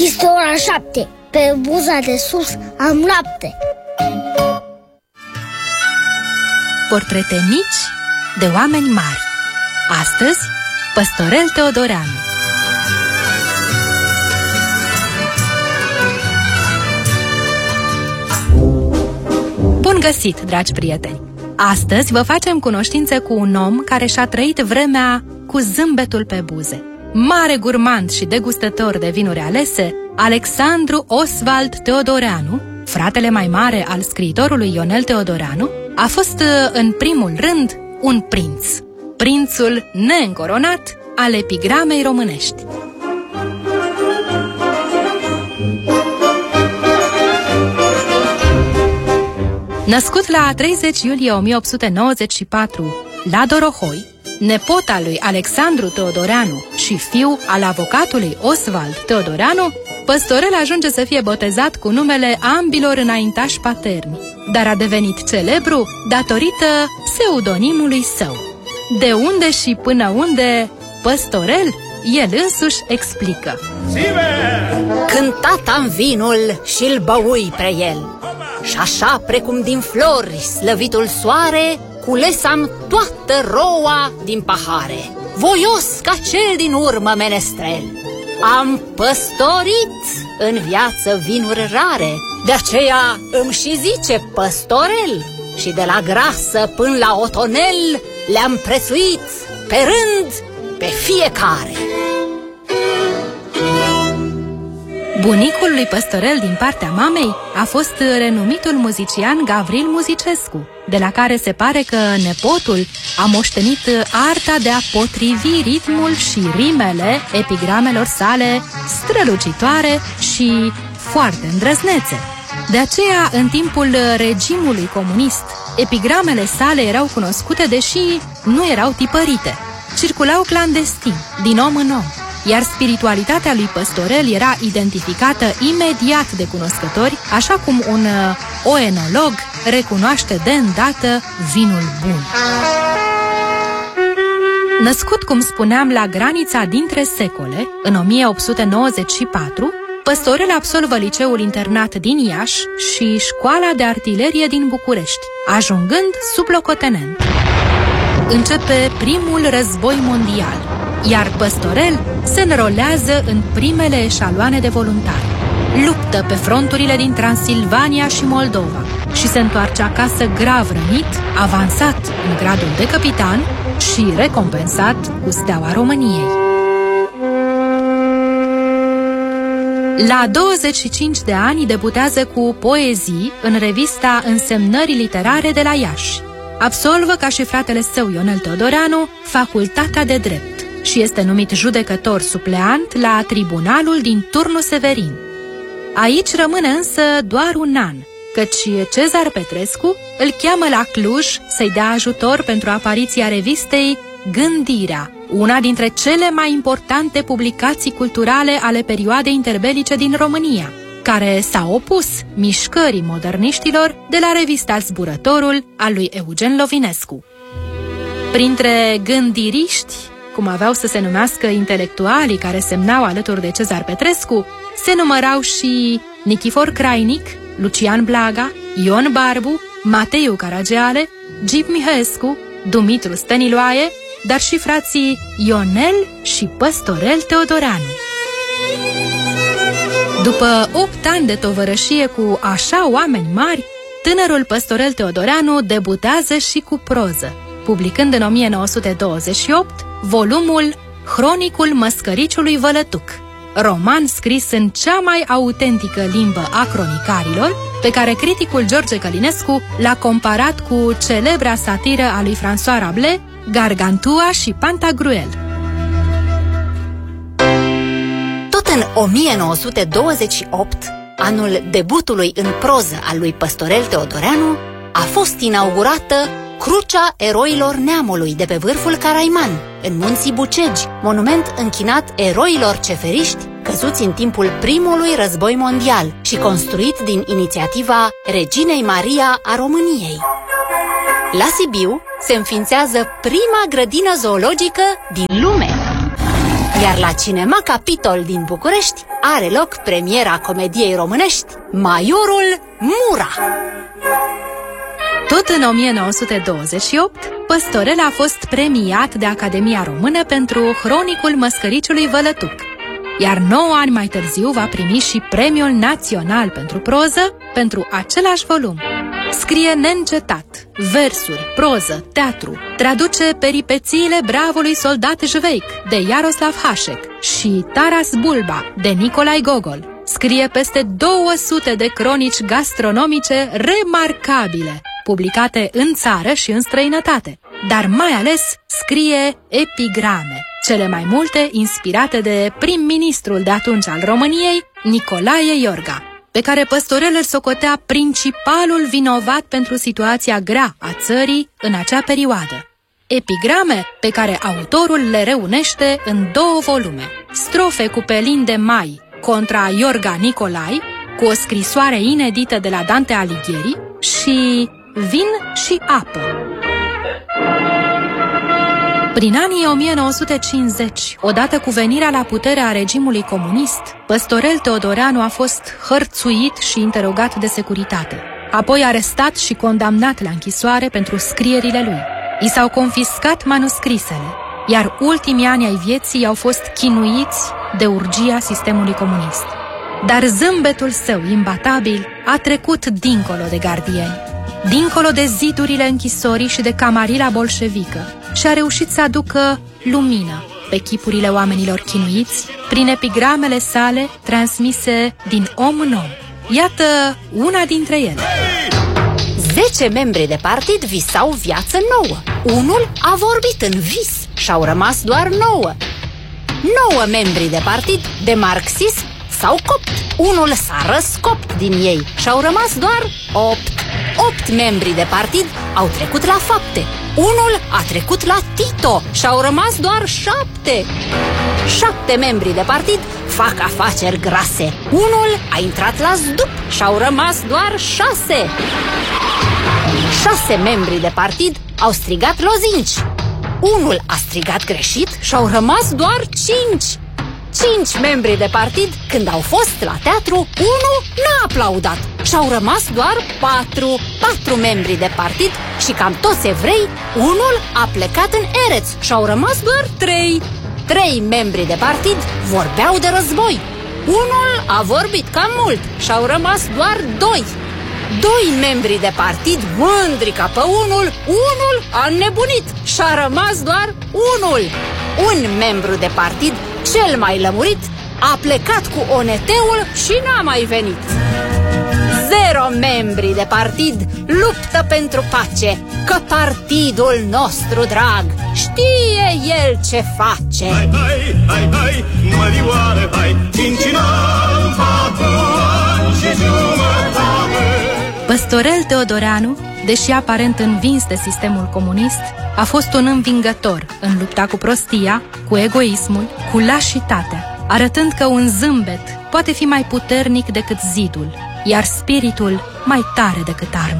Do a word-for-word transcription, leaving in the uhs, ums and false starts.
Este ora șapte. Pe buza de sus am lapte. Portrete mici de oameni mari. Astăzi, Păstorel Teodoreanu. Bun găsit, dragi prieteni! Astăzi vă facem cunoștință cu un om care și-a trăit vremea cu zâmbetul pe buze. Mare gurmand și degustător de vinuri alese, Alexandru Osvald Teodoreanu, fratele mai mare al scriitorului Ionel Teodoreanu, a fost în primul rând un prinț, prințul neîncoronat al epigramei românești. Născut la treizeci iulie o mie opt sute nouăzeci și patru la Dorohoi, nepot al lui Alexandru Teodoreanu și fiu al avocatului Osvald Teodoreanu, Păstorel ajunge să fie botezat cu numele ambilor înaintași paterni, dar a devenit celebru datorită pseudonimului său. De unde și până unde Păstorel, el însuși explică. Cântat-am vinul și-l băui pre el, și așa precum din flori slăvitul soare, culesam toată roa din pahare, voios ca cel din urmă menestrel. Am păstorit în viață vinuri rare, de aceea îmi și zice Păstorel, și de la grasă până la otonel le-am prețuit pe rând pe fiecare. Bunicul lui Păstorel din partea mamei a fost renumitul muzician Gavril Muzicescu, de la care se pare că nepotul a moștenit arta de a potrivi ritmul și rimele epigramelor sale strălucitoare și foarte îndrăznețe. De aceea, în timpul regimului comunist, epigramele sale erau cunoscute, deși nu erau tipărite. Circulau clandestin, din om în om, iar spiritualitatea lui Păstorel era identificată imediat de cunoscători, așa cum un oenolog recunoaște de îndată vinul bun. Născut, cum spuneam, la granița dintre secole, în o mie opt sute nouăzeci și patru, Păstorel absolvă liceul internat din Iași și școala de artilerie din București, ajungând sublocotenent. Începe primul război mondial, iar Păstorel se înrolează în primele eșaloane de voluntari. Luptă pe fronturile din Transilvania și Moldova și se întoarce acasă grav rănit, avansat în gradul de capitan și recompensat cu Steaua României. La douăzeci și cinci de ani debutează cu poezii în revista Însemnări Literare de la Iași. Absolvă, ca și fratele său Ionel Teodoreanu, facultatea de drept și este numit judecător supleant la tribunalul din Turnul Severin. Aici rămâne însă doar un an, căci Cezar Petrescu îl cheamă la Cluj să-i dea ajutor pentru apariția revistei Gândirea, una dintre cele mai importante publicații culturale ale perioadei interbelice din România, care s-a opus mișcării moderniștilor de la revista Zburătorul al lui Eugen Lovinescu. Printre gândiriști, cum aveau să se numească intelectualii care semnau alături de Cezar Petrescu, se numărau și Nichifor Crainic, Lucian Blaga, Ion Barbu, Mateiu Caragiale, Gip Mihescu, Dumitru Stăniloae, dar și frații Ionel și Păstorel Teodoreanu. După opt ani de tovărășie cu așa oameni mari, tânărul Păstorel Teodoreanu debutează și cu proză, publicând în o mie nouă sute douăzeci și opt volumul Hronicul Măscăriciului Vălătuc, roman scris în cea mai autentică limbă a cronicarilor, pe care criticul George Călinescu l-a comparat cu celebra satiră a lui François Rabelais, Gargantua și Pantagruel. Tot în o mie nouă sute douăzeci și opt, anul debutului în proză al lui Păstorel Teodoreanu, a fost inaugurată Crucea Eroilor Neamului de pe vârful Caraiman, în Munții Bucegi, monument închinat eroilor ceferiști căzuți în timpul primului război mondial și construit din inițiativa Reginei Maria a României. La Sibiu se înființează prima grădină zoologică din lume. Iar la Cinema Capitol din București are loc premiera comediei românești Maiorul Mura. Tot în o mie nouă sute douăzeci și opt, Păstorel a fost premiat de Academia Română pentru Hronicul Măscăriciului Vălătuc, iar nouă ani mai târziu va primi și Premiul Național pentru Proză pentru același volum. Scrie neîncetat versuri, proză, teatru, traduce Peripețiile bravului soldat jveic de Iaroslav Hașek și Taras Bulba de Nicolae Gogol. Scrie peste două sute de cronici gastronomice remarcabile, publicate în țară și în străinătate, dar mai ales scrie epigrame, cele mai multe inspirate de prim-ministrul de atunci al României, Nicolae Iorga, pe care Păstorel îl socotea principalul vinovat pentru situația grea a țării în acea perioadă. Epigrame pe care autorul le reunește în două volume: Strofe cu pelin de mai contra Iorga Nicolae, cu o scrisoare inedită de la Dante Alighieri, și Vin și apă. Prin anii o mie nouă sute cincizeci, odată cu venirea la putere a regimului comunist, Păstorel Teodoreanu a fost hărțuit și interogat de securitate, apoi arestat și condamnat la închisoare pentru scrierile lui. I s-au confiscat manuscrisele, iar ultimii ani ai vieții au fost chinuiți de urgia sistemului comunist. Dar zâmbetul său imbatabil a trecut dincolo de gardieni, dincolo de zidurile închisorii și de camarila bolșevică, și a reușit să aducă lumină pe chipurile oamenilor chinuiți prin epigramele sale transmise din om în om. Iată una dintre ele. Zece membri de partid visau viață nouă. Unul a vorbit în vis și-au rămas doar nouă. Nouă membri de partid de marxism s-au copt. Unul s-a răscopt din ei și-au rămas doar opt. Opt membri de partid au trecut la fapte. Unul a trecut la Tito și-au rămas doar șapte. Șapte membri de partid fac afaceri grase. Unul a intrat la zdup și-au rămas doar șase. Șase membri de partid au strigat lozinci. Unul a strigat greșit și-au rămas doar cinci. Cinci membri de partid, când au fost la teatru, unul n-a aplaudat și-au rămas doar patru. Patru membri de partid și cam toți evrei, unul a plecat în Ereț și-au rămas doar trei. Trei membri de partid vorbeau de război. Unul a vorbit cam mult și-au rămas doar doi. Doi membri de partid, mândri ca pe unul, unul a înnebunit și-a rămas doar unul. Un membru de partid, cel mai lămurit, a plecat cu oneteul și n-a mai venit. Zero membri de partid luptă pentru pace, că partidul nostru drag știe el ce face. Hai, hai, hai, hai, mărioare, hai, cincinăm patru ani și jumătate. Păstorel Teodoreanu, deși aparent învins de sistemul comunist, a fost un învingător în lupta cu prostia, cu egoismul, cu lașitatea, arătând că un zâmbet poate fi mai puternic decât zidul, iar spiritul mai tare decât arma.